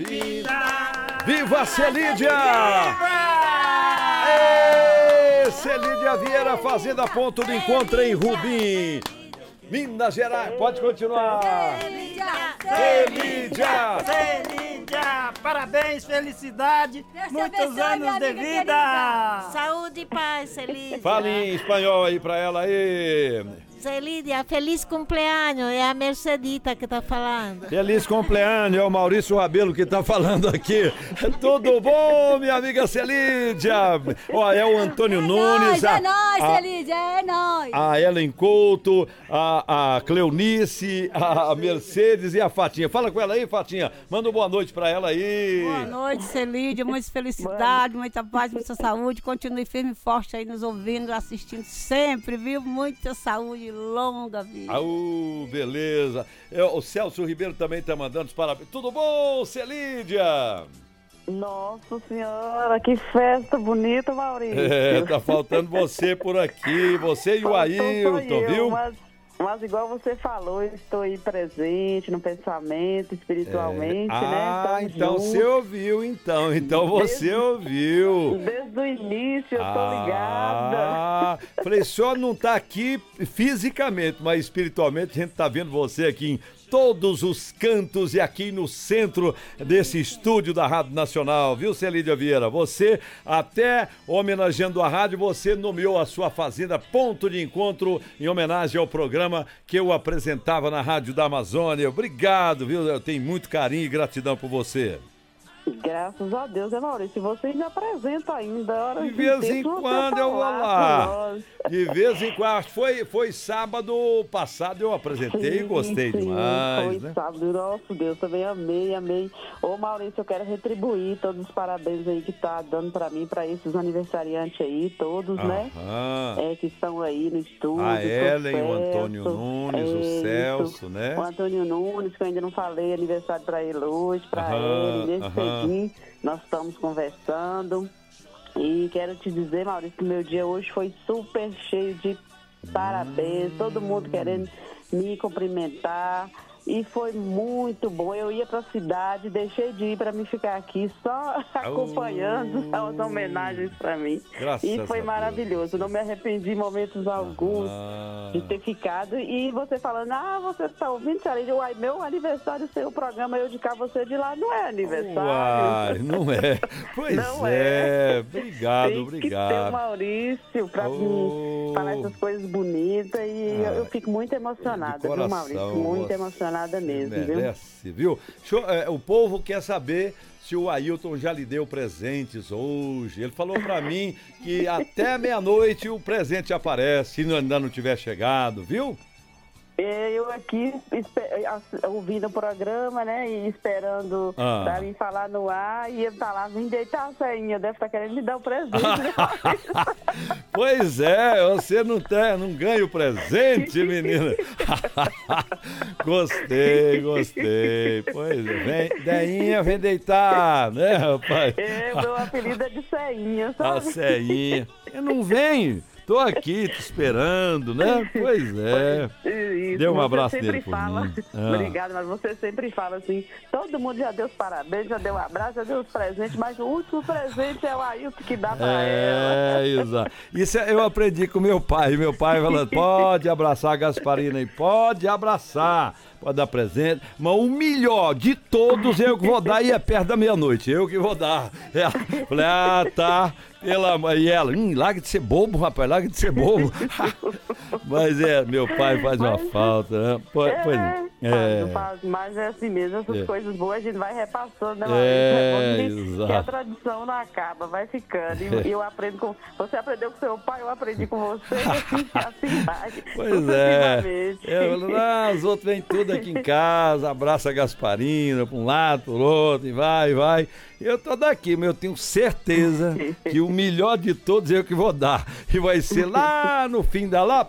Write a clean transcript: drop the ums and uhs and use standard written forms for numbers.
Viva Celídia! Celídia Vieira, Fazenda Ponto de Encontro em Rubim, Minas Gerais. Pode continuar. Celídia, parabéns, felicidade, muitos anos de vida. Saúde e paz, Celídia. Fale em espanhol aí pra ela aí. Celídia, feliz cumpleaños, é a Mercedita que tá falando. Feliz cumpleaños, é o Maurício Rabelo que tá falando aqui. Tudo bom, minha amiga Celídia? Ó, é o Antônio Nunes. É nóis, Celídia, é nóis. A Ellen Couto, a Cleonice, a Mercedes e a Fatinha. Fala com ela aí, Fatinha. Manda uma boa noite pra ela aí. Boa noite, Celídia. Muita felicidade, muita paz, muita saúde. Continue firme e forte aí nos ouvindo, assistindo sempre, viu? Muita saúde, longa vida. Beleza. O Celso Ribeiro também tá mandando os parabéns. Tudo bom, Celídia? Nossa senhora, que festa bonita, Maurício. Tá faltando você por aqui, você e o Ailton, viu? Mas igual você falou, eu estou aí presente no pensamento, espiritualmente, né? Então você ouviu, então você ouviu. Desde o início eu tô ligada. Falei, só não tá aqui fisicamente, mas espiritualmente a gente tá vendo você aqui em todos os cantos e aqui no centro desse estúdio da Rádio Nacional, viu, Celídia Vieira? Você, até homenageando a rádio, você nomeou a sua fazenda Ponto de Encontro em homenagem ao programa que eu apresentava na Rádio da Amazônia. Obrigado, viu? Eu tenho muito carinho e gratidão por você. Graças a Deus, Maurício. E você me apresenta ainda. De vez em quando eu vou lá. De vez em quando. Foi sábado passado, eu apresentei e gostei demais. Foi sábado. Nossa, Deus, também amei. Ô, Maurício, eu quero retribuir todos os parabéns aí que tá dando pra mim, pra esses aniversariantes aí, todos, né? Que estão aí no estúdio. A Ellen, o Antônio Nunes, o Celso, né? O Antônio Nunes, que eu ainda não falei, aniversário pra ele hoje, pra ele, nesse nós estamos conversando e quero te dizer, Maurício, que meu dia hoje foi super cheio de parabéns, todo mundo querendo me cumprimentar e foi muito bom. Eu ia para a cidade, deixei de ir para me ficar aqui só acompanhando as homenagens para mim. Graças e foi maravilhoso, não me arrependi em momentos alguns de ter ficado. E você falando, você está ouvindo, Celídia? Uai, meu aniversário, seu programa, eu de cá, você de lá, não é aniversário. Uai, não é. Pois não é. Obrigado. Tem que ter o Maurício para me falar essas coisas bonitas e eu fico muito emocionada, viu, Maurício? Muito emocionada mesmo, merece, viu? O povo quer saber se o Ailton já lhe deu presentes hoje. Ele falou pra mim que até meia-noite o presente aparece, se ainda não tiver chegado, viu? Eu aqui ouvindo o programa, né, e esperando pra mim falar no ar, e ele tá lá, vim deitar a ceinha, deve estar querendo me dar o presente. Pois é, você não ganha o presente, menina. Gostei. Pois é, Deinha vem deitar, né, rapaz? Meu apelido é de Ceinha, sabe? A Ceinha. Eu não venho. Tô aqui te esperando, né? Pois é. Isso, deu um abraço nele por mim. Obrigada, mas você sempre fala assim, todo mundo já deu os parabéns, já deu um abraço, já deu os presentes, mas o último presente é o Ailton que dá pra ela. Exato. Isso eu aprendi com meu pai. Meu pai falando, pode abraçar a Gasparina aí, pode abraçar, pode dar presente, mas o melhor de todos eu que vou dar e é perto da meia-noite, eu que vou dar. Falei, tá. E ela, larga de ser bobo, rapaz, larga de ser bobo. Mas meu pai faz uma falta, né? Mas é assim mesmo, essas coisas boas a gente vai repassando, né? Exato. Que a tradição não acaba, vai ficando. E eu aprendo com... Você aprendeu com seu pai, eu aprendi com você, assim vai. Pois os outros vêm tudo aqui em casa, abraça a Gasparina, pra um lado, pro outro, e vai. Eu tô daqui, mas eu tenho certeza que o melhor de todos é eu que vou dar. E vai ser lá no fim lá